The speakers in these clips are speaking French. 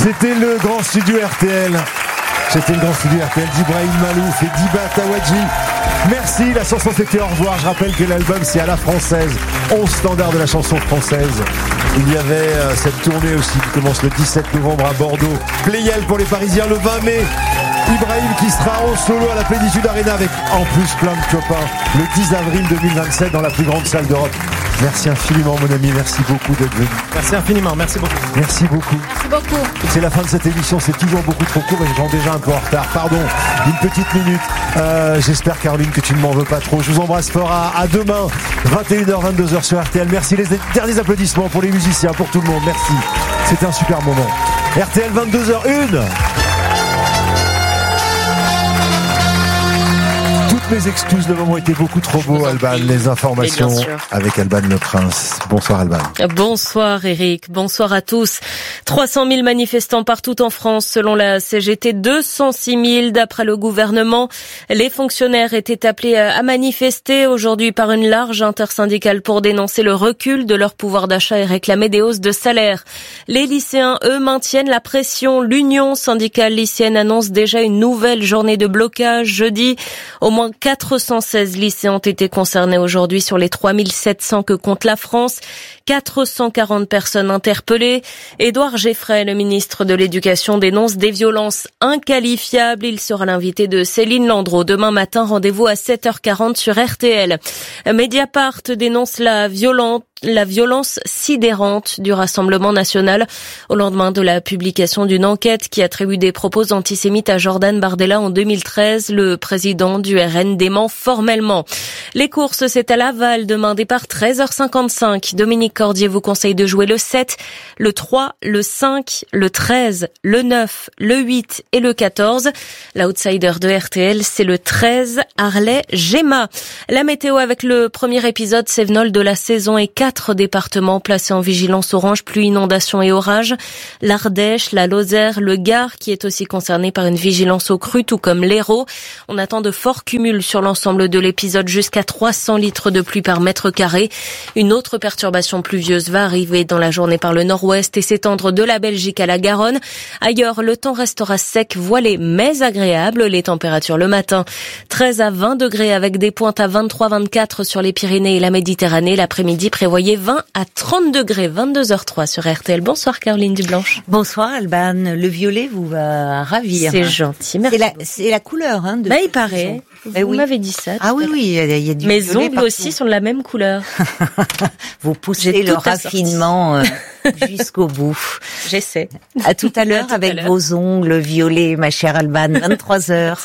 C'était le grand studio RTL. C'était le grand studio RTL d'Ibrahim Malouf et d'Iba Tawadji. Merci, la chanson c'était Au revoir. Je rappelle que l'album c'est à la française, 11 standards de la chanson française. Il y avait cette tournée aussi qui commence le 17 novembre à Bordeaux. Pléiel pour les Parisiens le 20 mai. Ibrahim qui sera en solo à la Plénitude Arena avec en plus plein de copains le 10 avril 2027 dans la plus grande salle d'Europe. Merci infiniment mon ami, merci beaucoup d'être venu. Merci infiniment, merci beaucoup. Merci beaucoup. Merci beaucoup. C'est la fin de cette émission, c'est toujours beaucoup trop court et je rends déjà un peu en retard. Pardon, une petite minute. J'espère Caroline que tu ne m'en veux pas trop. Je vous embrasse fort, à demain, 21h, 22h sur RTL. Merci, les derniers applaudissements pour les musiciens, pour tout le monde. Merci, c'était un super moment. RTL 22h01. Mes excuses, le moment était beaucoup trop beau, Alban. Les informations avec Alban Le Prince. Bonsoir Alban. Bonsoir Eric, bonsoir à tous. 300 000 manifestants partout en France selon la CGT, 206 000 d'après le gouvernement. Les fonctionnaires étaient appelés à manifester aujourd'hui par une large intersyndicale pour dénoncer le recul de leur pouvoir d'achat et réclamer des hausses de salaire. Les lycéens, eux, maintiennent la pression. L'Union syndicale lycéenne annonce déjà une nouvelle journée de blocage jeudi. Au moins 416 lycéens ont été concernés aujourd'hui sur les 3700 que compte la France. 440 personnes interpellées. Édouard Geffray, le ministre de l'Éducation, dénonce des violences inqualifiables. Il sera l'invité de Céline Landreau demain matin. Rendez-vous à 7h40 sur RTL. Mediapart dénonce la violence sidérante du Rassemblement national au lendemain de la publication d'une enquête qui attribue des propos antisémites à Jordan Bardella en 2013. Le président du RN dément formellement. Les courses, c'est à Laval demain, départ 13h55. Dominique Cordier vous conseille de jouer le 7, le 3, le 5, le 13, le 9, le 8 et le 14. L'outsider de RTL, c'est le 13, Harley-Gemma. La météo avec le premier épisode Cévenol de la saison et 4 départements placés en vigilance orange, pluie, inondation et orage. L'Ardèche, la Lozère, le Gard qui est aussi concerné par une vigilance aux crues, tout comme l'Hérault. On attend de forts cumuls sur l'ensemble de l'épisode, jusqu'à 300 litres de pluie par mètre carré. Une autre perturbation pluvieuse va arriver dans la journée par le nord-ouest et s'étendre de la Belgique à la Garonne. Ailleurs, le temps restera sec, voilé, mais agréable. Les températures le matin, 13 à 20 degrés avec des pointes à 23-24 sur les Pyrénées et la Méditerranée. L'après-midi, prévoyez 20 à 30 degrés, 22h03 sur RTL. Bonsoir Caroline Dublanche. Bonsoir Alban. Le violet vous va ravir. C'est gentil, merci. C'est la couleur, de il paraît. Vous m'avez dit ça. Ah oui, il y a du mes ongles aussi sont de la même couleur. Vous poussez le raffinement jusqu'au bout. J'essaie. À tout à l'heure avec vos ongles violets, ma chère Alban. 23h.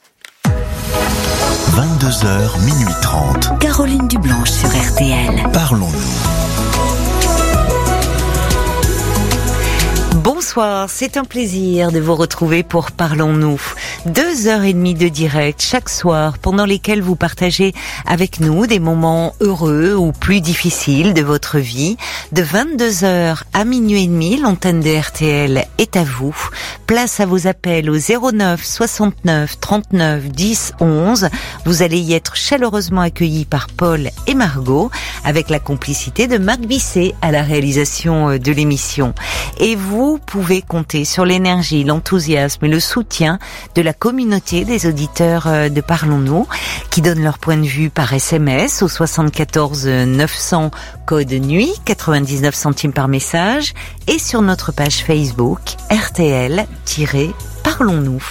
22h, minuit 30. Caroline Dublanche sur RTL. Parlons-nous. Bonsoir, c'est un plaisir de vous retrouver pour Parlons-nous. 2h30 de direct chaque soir pendant lesquels vous partagez avec nous des moments heureux ou plus difficiles de votre vie. De 22h à minuit et demi, l'antenne de RTL est à vous. Place à vos appels au 09 69 39 10 11. Vous allez y être chaleureusement accueillis par Paul et Margot avec la complicité de Marc Bisset à la réalisation de l'émission. Et vous pouvez compter sur l'énergie, l'enthousiasme et le soutien de la communauté des auditeurs de Parlons-nous qui donnent leur point de vue par SMS au 74 900 code nuit, 99 centimes par message et sur notre page Facebook RTL-Parlons-nous.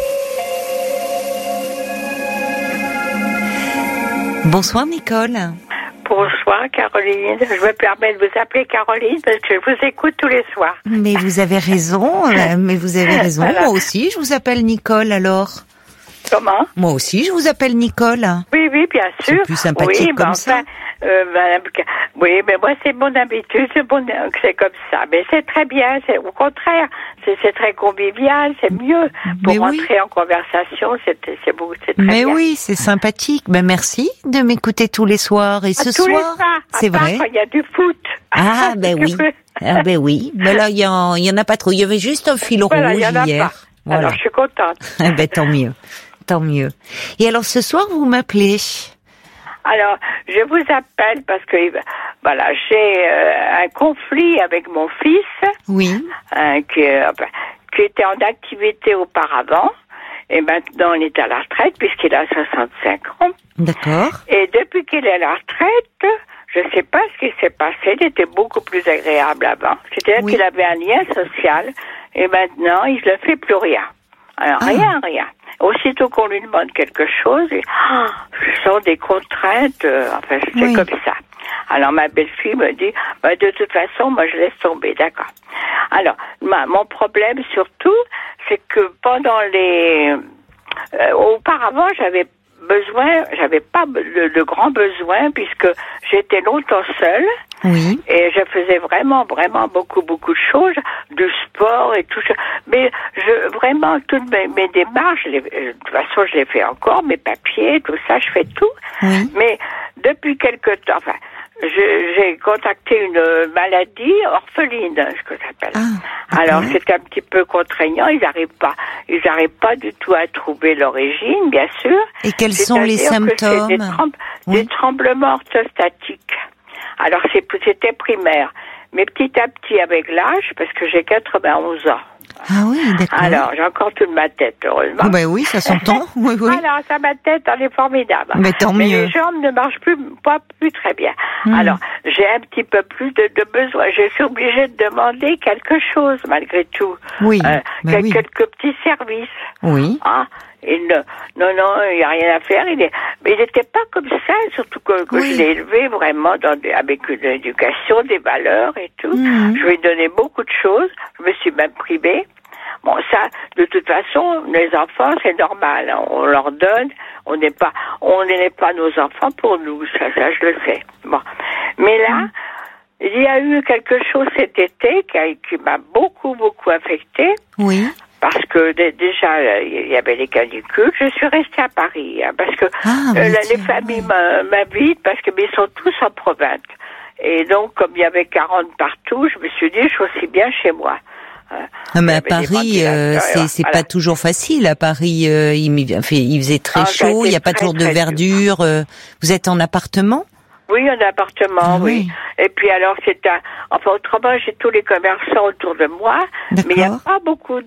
Bonsoir Nicole. Bonsoir Caroline, je me permets de vous appeler Caroline parce que je vous écoute tous les soirs. Mais vous avez raison, Voilà. Moi aussi je vous appelle Nicole alors. Comment ? Moi aussi je vous appelle Nicole. Oui, bien sûr. C'est plus sympathique comme ça. Oui, mais moi c'est mon habitude, c'est comme ça. Mais c'est très bien, au contraire, c'est très convivial, c'est mieux pour rentrer en conversation, c'est très mais bien. Mais oui, c'est sympathique. Ben merci de m'écouter tous les soirs et ce soir, c'est vrai. Il y a du foot. Ah ben oui. Ah ben oui. Mais là il y en a pas trop. Il y avait juste un fil rouge hier. Voilà. Alors je suis contente. Ben tant mieux. Et alors ce soir vous m'appelez. Alors, je vous appelle parce que voilà, j'ai un conflit avec mon fils. Oui. Qui était en activité auparavant. Et maintenant, il est à la retraite puisqu'il a 65 ans. D'accord. Et depuis qu'il est à la retraite, je ne sais pas ce qui s'est passé. Il était beaucoup plus agréable avant. C'est-à-dire qu'il avait un lien social. Et maintenant, il ne fait plus rien. Alors, rien. Aussitôt qu'on lui demande quelque chose, ce sont des contraintes. C'est comme ça. Alors, ma belle-fille me dit, de toute façon, moi, je laisse tomber. D'accord. Alors, mon problème, surtout, c'est que pendant auparavant, j'avais pas de grands besoins puisque j'étais longtemps seule. Oui. Et je faisais vraiment beaucoup de choses, du sport et tout ça. Mais vraiment, toutes mes démarches, de toute façon, je les fais encore, mes papiers, tout ça, je fais tout. Oui. Mais depuis quelque temps, j'ai contacté une maladie orpheline, ce que j'appelle. Alors c'est un petit peu contraignant. Ils n'arrivent pas du tout à trouver l'origine, bien sûr. Et quels sont les symptômes? Des tremblements orthostatiques. Alors c'était primaire, mais petit à petit avec l'âge, parce que j'ai 91 ans. Ah oui, d'accord. Alors, j'ai encore toute ma tête, heureusement. Oh ben oui, ça s'entend. Oui. Voilà, ça, ma tête, elle est formidable. Mais tant mieux. Les jambes ne marchent pas plus très bien. Alors, j'ai un petit peu plus de besoin. Je suis obligée de demander quelque chose, malgré tout. Oui. Quelques petits services. Oui. Il n'y a rien à faire. Mais il n'était pas comme ça, surtout que je l'ai élevé vraiment avec une éducation, des valeurs et tout. Je lui ai donné beaucoup de choses. Je me suis même privée. Bon, ça, de toute façon, les enfants, c'est normal. Hein. On leur donne. On n'est pas nos enfants pour nous. Ça, je le sais. Bon. Mais là, il y a eu quelque chose cet été qui m'a beaucoup affectée. Oui. Parce que déjà, il y avait les canicules. Je suis restée à Paris, hein, parce que les familles m'invitent, parce que ils sont tous en province. Et donc, comme il y avait 40 partout, je me suis dit, je suis aussi bien chez moi. Mais à Paris, c'est pas toujours facile. À Paris, il faisait très chaud, il n'y a pas toujours de verdure. Vous êtes en appartement ? Oui, un appartement, oui. Et puis alors, autrement, j'ai tous les commerçants autour de moi, mais il n'y a pas beaucoup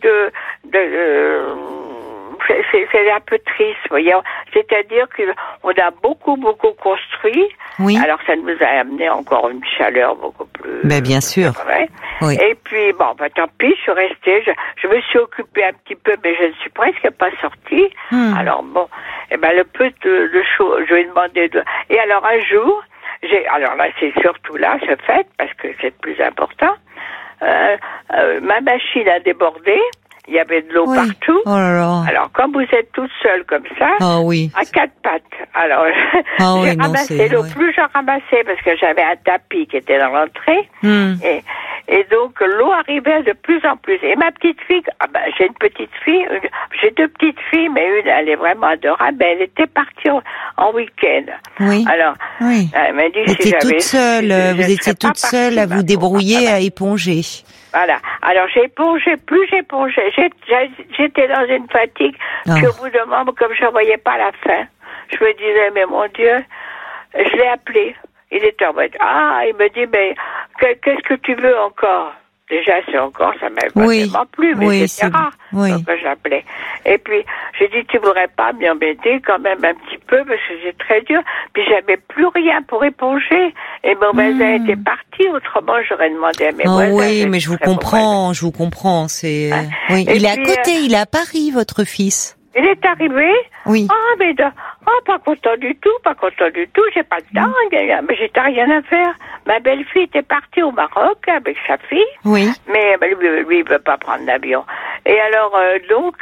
c'est un peu triste, voyez. C'est-à-dire qu'on a beaucoup construit. Oui. Alors, ça nous a amené encore une chaleur beaucoup plus. Mais bien sûr. Oui. Et puis, tant pis, je suis restée. Je me suis occupée un petit peu, mais je ne suis presque pas sortie. Alors, le peu de choses, je lui ai demandé Et alors, un jour, alors là, c'est surtout là, ce fait, parce que c'est le plus important. Ma machine a débordé. Il y avait de l'eau partout. Oh là là. Alors, comme vous êtes toute seule comme ça, à quatre pattes, alors j'ai ramassé l'eau. Plus j'en ramassais, parce que j'avais un tapis qui était dans l'entrée, et donc l'eau arrivait de plus en plus. Et ma petite fille, j'ai une petite fille, j'ai deux petites filles, mais une, elle est vraiment adorable. Elle était partie en week-end. Oui. Alors, elle m'a dit vous étiez toute seule à vous débrouiller, à éponger. Voilà. Alors plus j'épongeais, j'étais dans une fatigue que au bout d'un moment, comme je ne voyais pas la fin, je me disais, mais mon Dieu, je l'ai appelé. Il était en mode, il me dit, mais qu'est-ce que tu veux encore? Déjà, c'est encore, ça m'a pas tellement plu, mais c'était rare. Donc, je l'appelais. Et puis, j'ai dit, tu voudrais pas m'embêter quand même un petit peu, parce que c'est très dur. Puis, j'avais plus rien pour éponger. Et mon voisin était parti, autrement, j'aurais demandé à mes voisins. Oui, mais je vous comprends. C'est, il est à côté, il est à Paris, votre fils. Il est arrivé. Oui. Pas content du tout, j'ai pas de temps, mais j'étais rien à faire. Ma belle-fille était partie au Maroc avec sa fille. Oui. Mais lui, il veut pas prendre l'avion. Et alors, donc,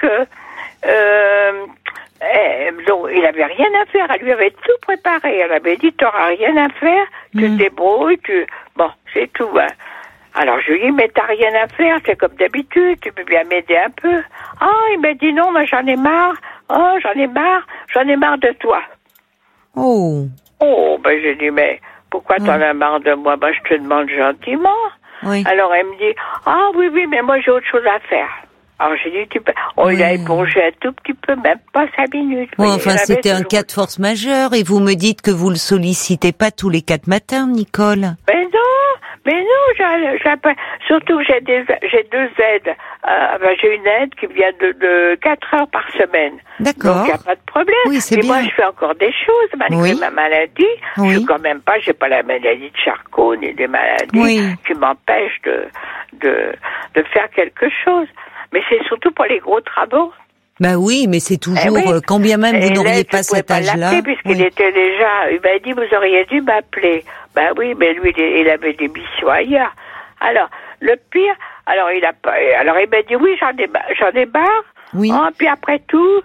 il avait rien à faire. Elle lui avait tout préparé. Elle avait dit, t'auras rien à faire, tu te débrouilles, bon, c'est tout, hein. Alors, je lui ai dit, mais t'as rien à faire, c'est comme d'habitude, tu peux bien m'aider un peu. Il m'a dit, non, mais j'en ai marre. J'en ai marre de toi. J'ai dit, mais pourquoi t'en as marre de moi? Je te demande gentiment. Oui. Alors, elle me dit, oui, mais moi, j'ai autre chose à faire. Alors j'ai dit, il a épongé un tout petit peu, même pas 5 minutes. Ouais, enfin, c'était un cas de force majeure, et vous me dites que vous le sollicitez pas tous les 4 matins, Nicole. Mais non, j'appelle. Surtout que j'ai 2 aides. J'ai une aide qui vient de 4 heures par semaine. D'accord. Donc, il n'y a pas de problème. Oui, c'est mais bien. moi, je fais encore des choses, malgré ma maladie. Oui. Je suis quand même pas, j'ai pas la maladie de Charcot, ni des maladies qui m'empêchent de faire quelque chose. Mais c'est surtout pour les gros travaux. Bah oui, mais c'est toujours, quand bien même vous n'auriez pas cet âge-là. Puisqu'il était déjà, il m'a dit, vous auriez dû m'appeler. Ben oui, mais lui, il avait des missions ailleurs. Alors, le pire, alors il m'a dit, oui, j'en ai marre. Oui. Oh, puis après tout,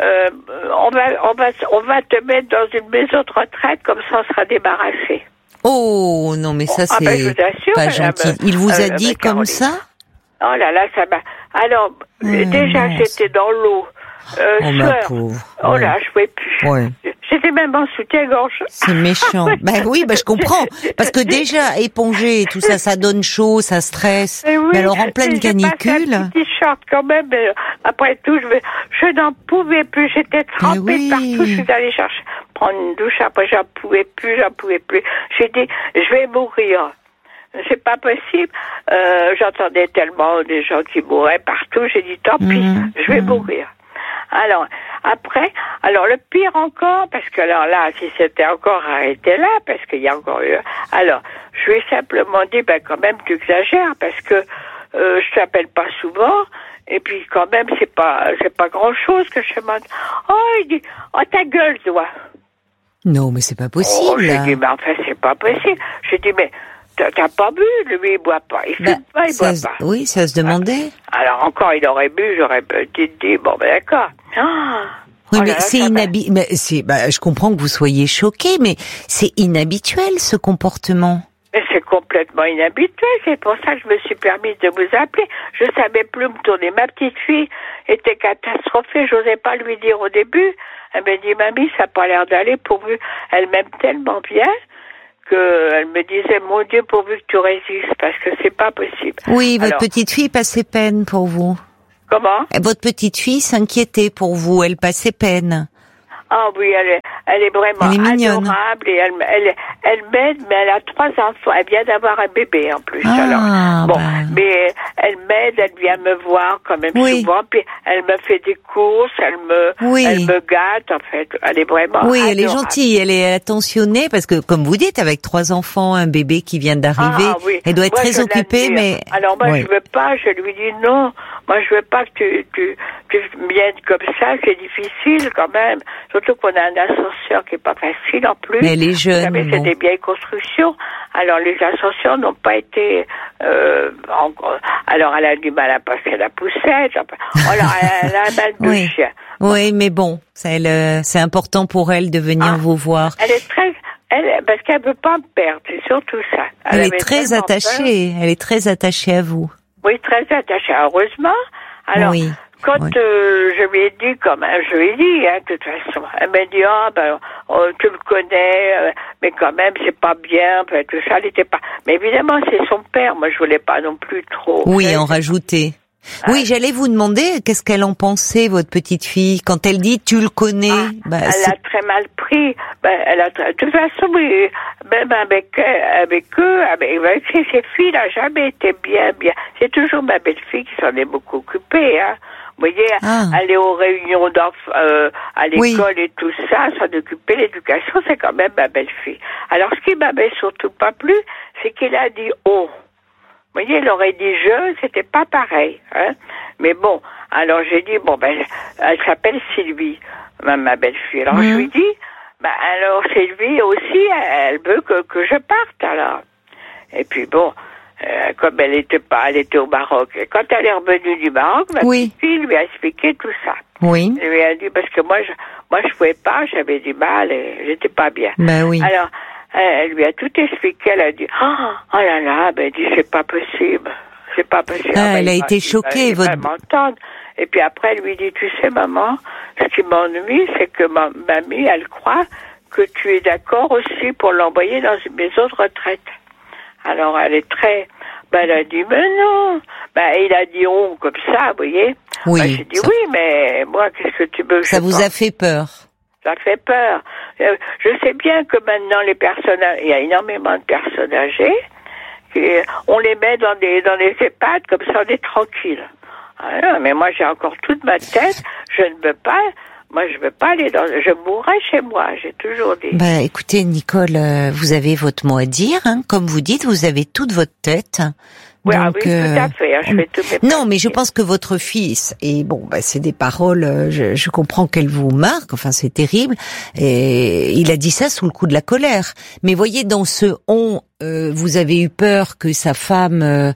on va te mettre dans une maison de retraite, comme ça on sera débarrassé. Oh, non, mais ça, c'est je vous assure, pas gentil. Il vous a dit comme ça? Oh là là, ça m'a... Alors, déjà, j'étais dans l'eau. Ma pauvre. Oh là, je pouvais plus. Ouais. J'étais même en soutien-gorge. C'est méchant. Oui, je comprends. Parce que déjà, éponger et tout ça, ça donne chaud, ça stresse. Mais alors, en pleine canicule. Un petit t-shirt quand même, mais après tout, je n'en pouvais plus. J'étais trempée partout. Je suis allée prendre une douche. Après, j'en pouvais plus. J'ai dit, je vais mourir. C'est pas possible. J'entendais tellement des gens qui mouraient partout. J'ai dit, tant pis, je vais mourir. Alors, après, le pire encore, parce que alors là, si c'était encore arrêté là, parce qu'il y a encore eu... Alors, je lui ai simplement dit, quand même, tu exagères, parce que je t'appelle pas souvent, et puis quand même, c'est pas grand-chose que je demande. Oh, il dit, ta gueule, toi. Non, mais c'est pas possible. Oh, j'ai dit, mais enfin, c'est pas possible. J'ai dit, mais... T'as pas bu, lui, il boit pas. Il fume pas, il boit pas. Oui, ça se demandait. Alors encore, il aurait bu, j'aurais peut-être dit, d'accord. Oui, mais c'est inhabituel. Je comprends que vous soyez choqué, mais c'est inhabituel, ce comportement. Mais c'est complètement inhabituel. C'est pour ça que je me suis permise de vous appeler. Je savais plus me tourner. Ma petite fille était catastrophée. J'osais pas lui dire au début. Elle m'a dit, mamie, ça n'a pas l'air d'aller pourvu. Elle m'aime tellement bien. Elle me disait, mon Dieu, pourvu que tu résistes, parce que c'est pas possible. Oui, votre petite fille passait peine pour vous. Comment? Votre petite fille s'inquiétait pour vous, elle passait peine. Ah oui, elle est vraiment adorable et elle m'aide, mais elle a 3 enfants. Elle vient d'avoir un bébé en plus. Mais elle m'aide, elle vient me voir quand même souvent. Puis elle me fait des courses, elle me gâte en fait. Elle est vraiment adorable. Elle est gentille, elle est attentionnée parce que comme vous dites, avec 3 enfants, un bébé qui vient d'arriver, elle doit être très occupée. Mais alors moi je veux pas, je lui dis non. Moi je veux pas que tu viennes comme ça, c'est difficile quand même. Surtout qu'on a un ascenseur qui est pas facile en plus. Mais elle est jeune. Vous savez, c'est des vieilles constructions. Alors les ascenseurs n'ont pas été. Alors elle a du mal à passer la poussette. Alors elle a un mal de chien. Oui, mais bon, c'est important pour elle de venir vous voir. Elle est parce qu'elle veut pas me perdre, c'est surtout ça. Elle est très attachée. Elle est très attachée à vous. Oui, très attachée. Heureusement. Alors. Oui. Quand je lui ai dit, de toute façon, elle m'a dit, tu le connais, mais quand même, c'est pas bien, tout ça, elle était pas... Mais évidemment, c'est son père, moi, je voulais pas non plus trop... Oui, en rajouter. Oui, j'allais vous demander, qu'est-ce qu'elle en pensait, votre petite fille, quand elle dit, tu le connais? Elle a très mal pris. De toute façon, même avec ses filles, elle n'a jamais été bien. C'est toujours ma belle-fille qui s'en est beaucoup occupée, hein. Vous voyez, aller aux réunions d'enfants, à l'école et tout ça, s'en occuper, l'éducation, c'est quand même ma belle-fille. Alors, ce qui m'avait surtout pas plu, c'est qu'il a dit « oh ». Vous voyez, il aurait dit « je », c'était pas pareil, hein. Mais bon, alors j'ai dit, elle s'appelle Sylvie, ma belle-fille. Alors je lui dis, alors Sylvie aussi, elle veut que je parte, alors. Et puis bon... comme elle était au Maroc. Et quand elle est revenue du Maroc, ma petite fille lui a expliqué tout ça. Oui. Elle lui a dit, parce que moi je pouvais pas, j'avais du mal et j'étais pas bien. Oui. Alors, elle lui a tout expliqué, elle a dit, oh là là, elle dit, c'est pas possible. Elle a été choquée, votre... m'entendre. Et puis après, elle lui dit, tu sais, maman, ce qui m'ennuie, c'est que ma mamie, elle croit que tu es d'accord aussi pour l'envoyer dans une maison de retraite. Alors, elle est très... elle a dit, mais non. il a dit on comme ça, vous voyez. Oui. J'ai dit oui, mais moi, qu'est-ce que tu veux? Ça vous a fait peur? Ça fait peur. Je sais bien que maintenant il y a énormément de personnes âgées. On les met dans des EHPAD comme ça, on est tranquille. Alors, mais moi, j'ai encore toute ma tête. Je ne veux pas. Moi, je veux pas aller je mourrai chez moi. J'ai toujours dit. Bah, écoutez, Nicole, vous avez votre mot à dire. Hein. Comme vous dites, vous avez toute votre tête. Oui, donc, oui, tout à fait. Hein, je fais tous mes non, mais je pense que votre fils, et bon, bah, c'est des paroles, je comprends qu'elles vous marquent, enfin, c'est terrible, et il a dit ça sous le coup de la colère. Mais voyez, dans ce on, vous avez eu peur que sa femme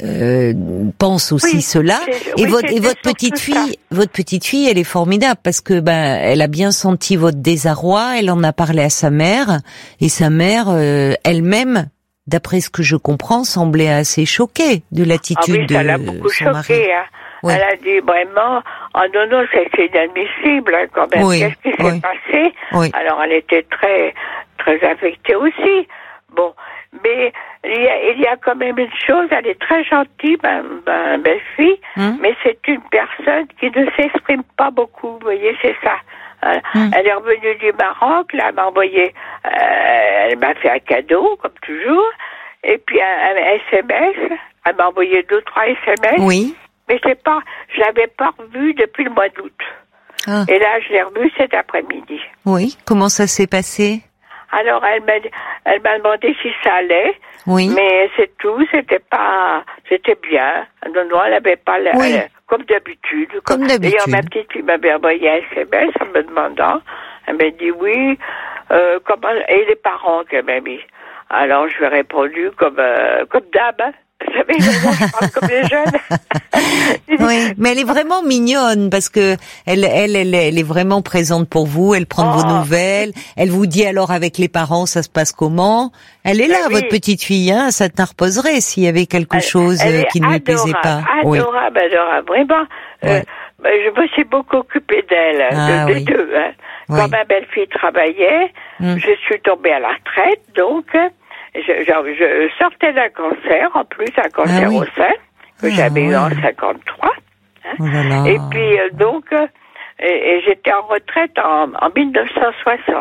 pense aussi cela, et votre petite fille, elle est formidable parce que ben, elle a bien senti votre désarroi, elle en a parlé à sa mère, et sa mère elle-même, d'après ce que je comprends, semblait assez choquée de l'attitude de son mari. Ça l'a beaucoup choquée. Hein. Ouais. Elle a dit vraiment, non, c'est inadmissible hein, quand même. Qu'est-ce qui s'est passé? Alors elle était très, très affectée aussi. Bon, mais il y a quand même une chose, elle est très gentille, ma belle-fille, mais c'est une personne qui ne s'exprime pas beaucoup. Vous voyez, c'est ça. Elle est revenue du Maroc, là, elle m'a envoyé, elle m'a fait un cadeau, comme toujours, et puis un SMS, elle m'a envoyé 2-3 SMS, mais je l'avais pas revu depuis le mois d'août. Ah. Et là, je l'ai revu cet après-midi. Oui, comment ça s'est passé? Alors, elle m'a demandé si ça allait, mais c'est tout, c'était bien. Non, elle avait pas comme d'habitude. D'ailleurs, ma petite fille m'avait envoyé un SMS en me demandant. Elle m'a dit oui, comment, et les parents qu'elle m'a mis. Alors, je lui ai répondu comme d'hab, hein. Vous savez, je parle comme les jeunes. Oui, mais elle est vraiment mignonne parce que elle est vraiment présente pour vous. Elle prend vos nouvelles. Elle vous dit alors avec les parents ça se passe comment. Elle est là, votre petite fille. Hein, ça t'interposerait s'il y avait quelque chose qui ne lui plaisait pas. Adorable, vraiment. Je me suis beaucoup occupée d'elle, des deux. Hein. Quand ma belle-fille travaillait, je suis tombée à la retraite, donc. Je sortais d'un cancer, en plus un cancer au sein, que j'avais eu en 53. Hein. Et puis, donc, et j'étais en retraite en 1960.